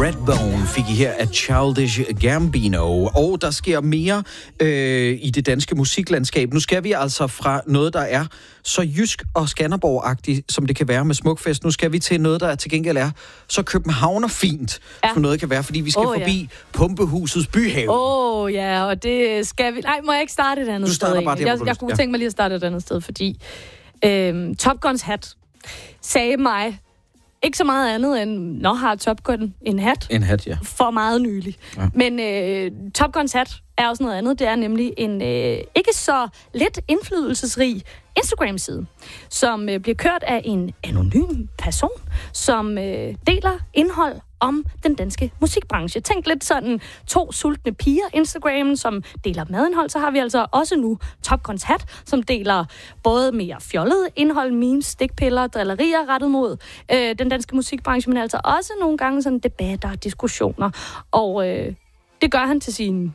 Redbone fik I her af Childish Gambino. Og der sker mere i det danske musiklandskab. Nu skal vi altså fra noget, der er så jysk og Skanderborg-agtigt, som det kan være med Smukfest. Nu skal vi til noget, der til gengæld er så københavner-fint, som noget kan være, fordi vi skal forbi Pumpehusets Byhave. Og det skal vi... Nej, må jeg ikke starte et andet sted? Jeg kunne tænke mig lige at starte et andet sted, fordi Top Guns hat sagde mig ikke så meget andet end, har Top Gun en hat? En hat, ja. For meget nylig. Ja. Men Top Guns hat er også noget andet. Det er nemlig en ikke så lidt indflydelsesrig Instagram-side, som bliver kørt af en anonym person, som deler indhold om den danske musikbranche. Tænk lidt sådan 2 sultne piger Instagram, som deler madindhold. Så har vi altså også nu Top Guns hat, som deler både mere fjollet indhold, memes, stikpiller, drillerier rettet mod den danske musikbranche, men altså også nogle gange sådan debatter og diskussioner. Og det gør han til sine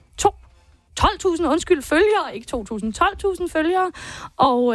12.000 følgere, ikke 2.000, 12.000 følgere. Og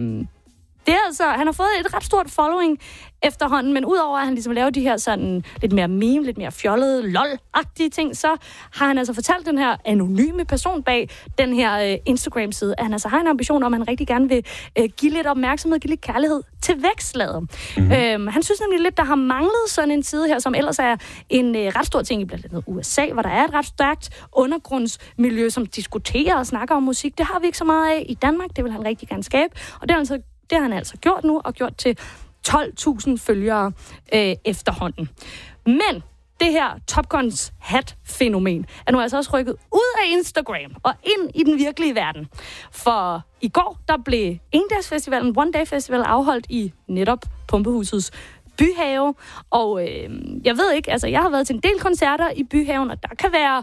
det er altså, han har fået et ret stort following efterhånden, men udover at han ligesom laver de her sådan lidt mere meme, lidt mere fjollede, lol-agtige ting, så har han altså fortalt den her anonyme person bag den her Instagram-side, at han altså har en ambition om, at han rigtig gerne vil give lidt opmærksomhed, give lidt kærlighed til vækstlaget. Han synes nemlig lidt, der har manglet sådan en side her, som ellers er en ret stor ting i blandt andet USA, hvor der er et ret stærkt undergrundsmiljø, som diskuterer og snakker om musik. Det har vi ikke så meget af i Danmark, det vil han rigtig gerne skabe, og det har han altså gjort nu, og gjort til 12.000 følgere efterhånden. Men det her Top Guns hat-fænomen er nu altså også rykket ud af Instagram og ind i den virkelige verden. For i går, der blev endagsfestivalen, One Day Festival, afholdt i netop Pumpehusets Byhave. Og jeg ved ikke, altså jeg har været til en del koncerter i Byhaven, og der kan være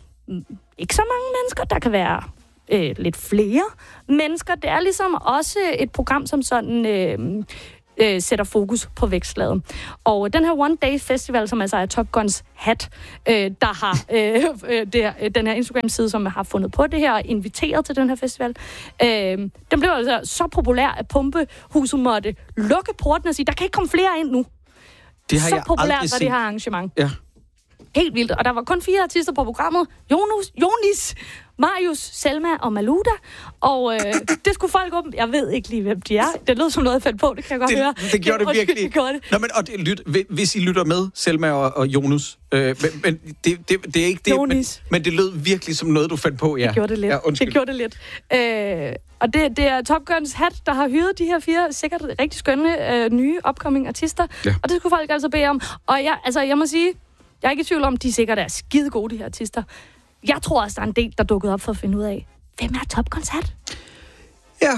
ikke så mange mennesker, der kan være lidt flere mennesker. Det er ligesom også et program, som sådan sætter fokus på vækstlaget. Og den her One Day Festival, som altså er Top Guns hat, der har den her Instagram-side, som har fundet på det her og inviteret til den her festival, den blev altså så populær, at Pumpehuset måtte lukke porten og sige, der kan ikke komme flere ind nu. Det har så jeg populært aldrig var det her arrangement. Ja. Helt vildt. Og der var kun 4 artister på programmet. Jonis, Marius, Selma og Maluda. Og det skulle folk åbent. Jeg ved ikke lige, hvem de er. Det lød som noget, jeg fandt på. Det kan jeg godt høre. Det gjorde det virkelig. Det gjorde det. Nå, men, hvis I lytter med, Selma og Jonas, men det er ikke det. Men det lød virkelig som noget, du fandt på. Ja. Det gjorde det lidt. Ja, det gjorde det lidt. Og det er Top Guns hat, der har hyret de her 4 sikkert rigtig skønne nye upcoming artister. Ja. Og det skulle folk altså bede om. Og jeg må sige, jeg er ikke i tvivl om, de sikkert er skide gode, de her artister. Jeg tror også, der er en del, der dukkede op for at finde ud af, hvem er Top Guns hat? Ja.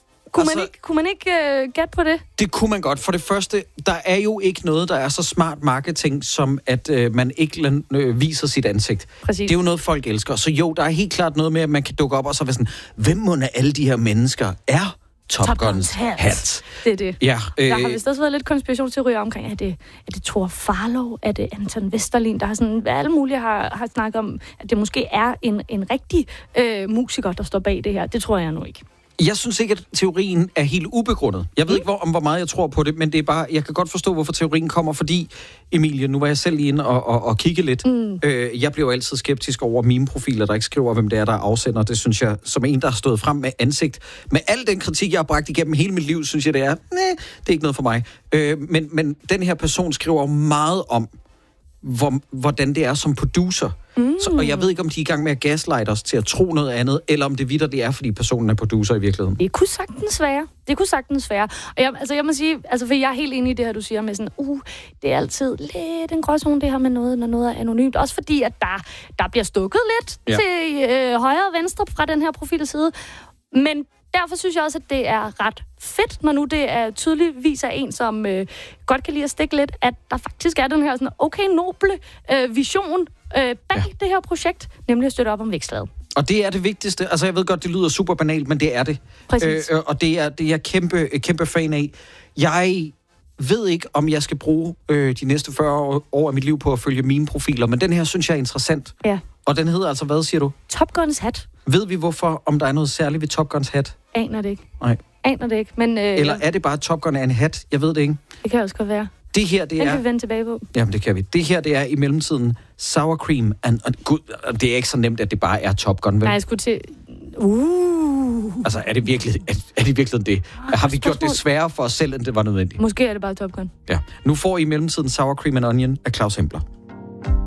Kunne man ikke gætte på det? Det kunne man godt. For det første, der er jo ikke noget, der er så smart marketing, som at man ikke viser sit ansigt. Præcis. Det er jo noget, folk elsker. Så jo, der er helt klart noget med, at man kan dukke op og så være sådan, hvem må alle de her mennesker er Top Guns hat? Det er det. Ja, der har vist også været lidt konspirationsteorier omkring, er det Thor Farlov, er det Anton Vesterlin, der har sådan, alle mulige har snakket om, at det måske er en rigtig musiker, der står bag det her. Det tror jeg nu ikke. Jeg synes ikke, at teorien er helt ubegrundet. Jeg ved ikke, hvor meget jeg tror på det, men det er bare, jeg kan godt forstå, hvorfor teorien kommer, fordi, Emilie, nu var jeg selv lige inde og kigge lidt. Jeg bliver jo altid skeptisk over meme-profiler, der ikke skriver, hvem det er, der afsender. Det synes jeg, som en, der har stået frem med ansigt. Med al den kritik, jeg har bragt igennem hele mit liv, synes jeg, det er ikke noget for mig. Men den her person skriver meget om, hvordan det er som producer. Og jeg ved ikke, om de er i gang med at gaslight os til at tro noget andet, eller om det vitterligt er, fordi personen er producer i virkeligheden. Det kunne sagtens være. Og jeg må sige, for jeg er helt enig i det her, du siger med sådan, det er altid lidt en gråzone, det her med noget, når noget er anonymt. Også fordi, at der bliver stukket lidt til højre og venstre fra den her profilside. Men derfor synes jeg også, at det er ret fedt, når nu det er tydeligvis af en, som godt kan lide at stikke lidt, at der faktisk er den her sådan okay noble vision bag det her projekt, nemlig at støtte op om vækstlaget. Og det er det vigtigste. Altså, jeg ved godt, det lyder super banalt, men det er det. Og det er jeg kæmpe fan af. Jeg ved ikke, om jeg skal bruge de næste 40 år af mit liv på at følge mine profiler, men den her synes jeg er interessant. Ja. Og den hedder altså, hvad siger du? Top Guns hat. Ved vi hvorfor, om der er noget særligt ved Top Guns hat? Aner det ikke. Nej. Aner det ikke, men... Eller er det bare Top Gun er en hat? Jeg ved det ikke. Det kan også godt være. Det her, det Den er... kan vi vende tilbage på. Jamen, det kan vi. Det her, det er i mellemtiden sour cream. Gud, det er ikke så nemt, at det bare er Top Gun, vel? Nej, jeg skulle til... Altså, er det virkelig det? Har vi gjort det sværere for os selv, end det var nødvendigt? Måske er det bare Top Gun. Ja. Nu får I i mellemtiden sour cream and onion af Claus Hempler.